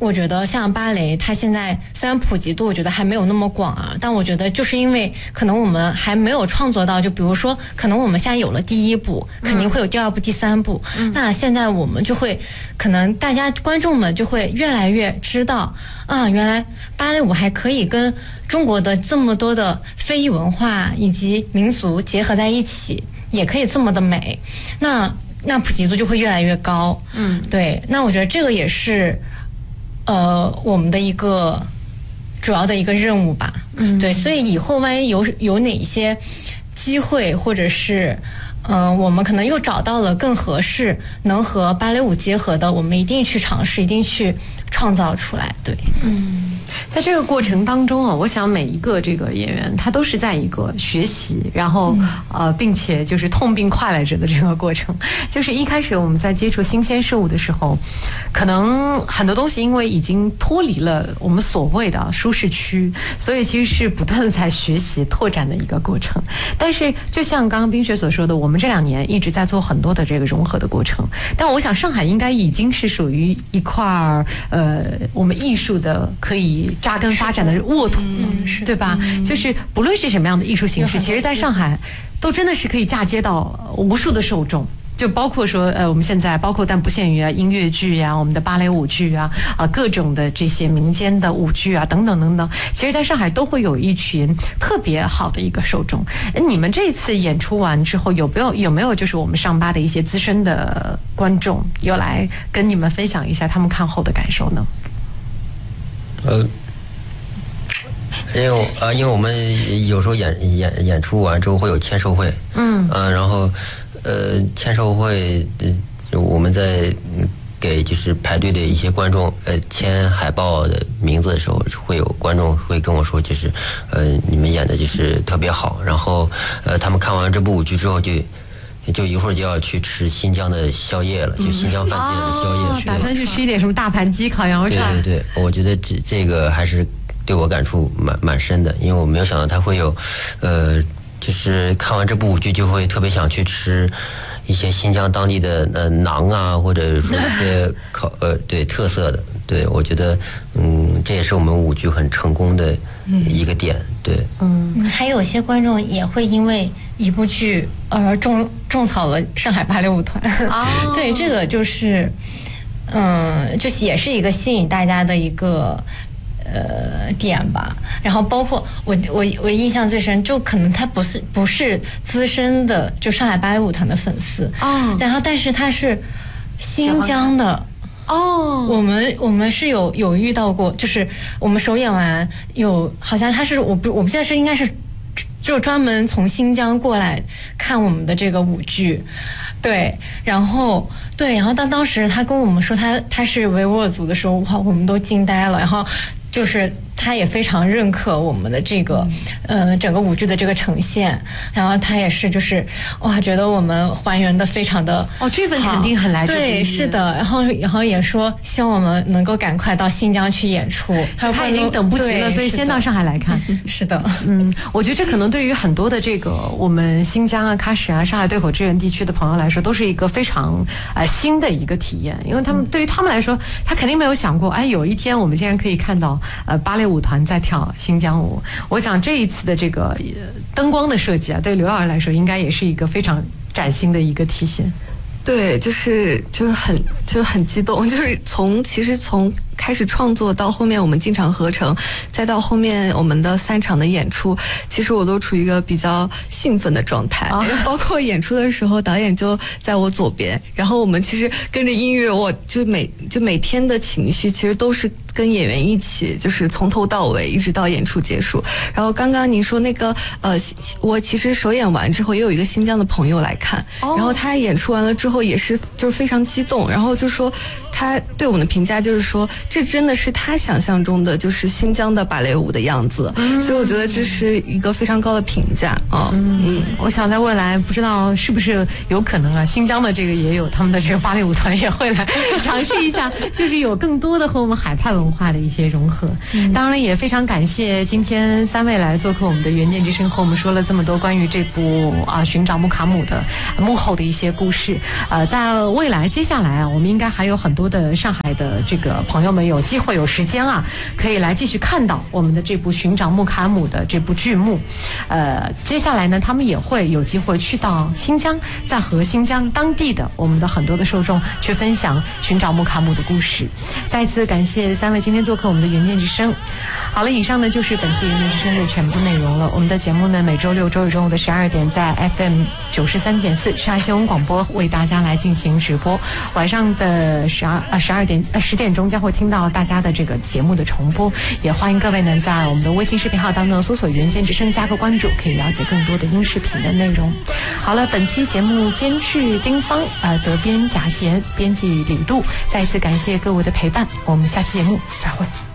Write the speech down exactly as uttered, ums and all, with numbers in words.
我觉得像芭蕾，它现在虽然普及度我觉得还没有那么广啊，但我觉得就是因为可能我们还没有创作到，就比如说可能我们现在有了第一部，肯定会有第二部、第三部，嗯、那现在我们就会可能大家观众们就会越来越知道啊，原来芭蕾舞还可以跟中国的这么多的非遗文化以及民俗结合在一起，也可以这么的美，那那普及度就会越来越高。嗯，对，那我觉得这个也是。呃，我们的一个主要的一个任务吧，嗯，对，所以以后万一有有哪一些机会，或者是，嗯、呃，我们可能又找到了更合适能和芭蕾舞结合的，我们一定去尝试，一定去创造出来，对， 嗯。在这个过程当中啊，我想每一个这个演员他都是在一个学习，然后、嗯、呃，并且就是痛并快乐着的这个过程。就是一开始我们在接触新鲜事物的时候，可能很多东西因为已经脱离了我们所谓的舒适区，所以其实是不断的在学习拓展的一个过程。但是就像刚刚冰雪所说的，我们这两年一直在做很多的这个融合的过程。但我想上海应该已经是属于一块呃我们艺术的可以扎根发展的沃土，嗯，对吧？嗯、就是不论是什么样的艺术形式，其实在上海都真的是可以嫁接到无数的受众。就包括说，呃，我们现在包括但不限于啊音乐剧呀、啊、我们的芭蕾舞剧啊、啊各种的这些民间的舞剧啊等等等等，其实在上海都会有一群特别好的一个受众。你们这次演出完之后，有没有有没有就是我们上吧的一些资深的观众有来跟你们分享一下他们看后的感受呢？ 呃。因为呃，因为我们有时候演演演出完之后会有签售会，嗯，啊、呃，然后呃，签售会，就我们在给就是排队的一些观众呃签海报的名字的时候，会有观众会跟我说，就是呃你们演的就是特别好，然后呃他们看完这部舞剧之后就。就一会儿就要去吃新疆的宵夜了，就新疆饭店的宵夜， 嗯哦、打算去吃一点什么大盘鸡、烤羊肉串。 对对对，我觉得这这个还是对我感触蛮蛮深的，因为我没有想到他会有，呃，就是看完这部舞剧就会特别想去吃一些新疆当地的呃馕啊，或者说一些烤呃对特色的。对，我觉得嗯，这也是我们舞剧很成功的一个点。对， 嗯，还有些观众也会因为一部剧而种种草了上海芭蕾舞团。哦、对，这个就是，嗯，就是也是一个吸引大家的一个呃点吧。然后包括我我我印象最深，就可能他不是不是资深的就上海芭蕾舞团的粉丝，哦，然后但是他是新疆的。哦，我们我们是有有遇到过，就是我们首演完有，好像他是我不我不记得是应该是就专门从新疆过来看我们的这个舞剧，对，然后对，然后当当时他跟我们说他他是维吾尔族的时候，哇，我们都惊呆了，然后就是他也非常认可我们的这个呃整个舞剧的这个呈现，然后他也是就是哇觉得我们还原的非常的哦，这份肯定很来自对，是的，然后然后也说希望我们能够赶快到新疆去演出， 他已经等不及了，所以先到上海来看。 是的， 嗯，我觉得这可能对于很多的这个我们新疆啊、喀什啊、上海对口支援地区的朋友来说，都是一个非常呃新的一个体验，因为他们、嗯、对于他们来说，他肯定没有想过，哎，有一天我们竟然可以看到呃芭蕾舞团在跳新疆舞。我想这一次的这个灯光的设计啊，对刘老师来说应该也是一个非常崭新的一个体现。 对，就是就很就很激动，就是从其实从开始创作到后面我们进场合成，再到后面我们的三场的演出，其实我都处于一个比较兴奋的状态。哦、包括演出的时候，导演就在我左边，然后我们其实跟着音乐，我就每就每天的情绪其实都是跟演员一起，就是从头到尾一直到演出结束。然后刚刚您说那个呃，我其实首演完之后也有一个新疆的朋友来看，哦、然后他演出完了之后也是就是非常激动，然后就说他对我们的评价就是说，这真的是他想象中的就是新疆的芭蕾舞的样子，嗯、所以我觉得这是一个非常高的评价啊。嗯， 嗯我想在未来不知道是不是有可能啊，新疆的这个也有他们的这个芭蕾舞团也会来尝试一下，就是有更多的和我们海派文化的一些融合。嗯、当然也非常感谢今天三位来做客我们的原件之声，和我们说了这么多关于这部啊寻找穆卡姆的幕后的一些故事。呃，在未来接下来啊，我们应该还有很多的的上海的这个朋友们有机会有时间啊，可以来继续看到我们的这部《寻找穆卡姆》的这部剧目。呃，接下来呢，他们也会有机会去到新疆，再和新疆当地的我们的很多的受众去分享寻找穆卡姆的故事。再次感谢三位今天做客我们的原见之声。好了，以上呢就是本期原见之声的全部内容了。我们的节目呢，每周六周日中午的十二点在 F M 九十三点四上海新闻广播为大家来进行直播，晚上的十二呃十二点呃十点钟将会听到大家的这个节目的重播。也欢迎各位呢在我们的微信视频号当中搜索原见之声加个关注，可以了解更多的音视频的内容。好了，本期节目监制丁芳，呃责编贾贤，编辑李璐，再一次感谢各位的陪伴，我们下期节目再会。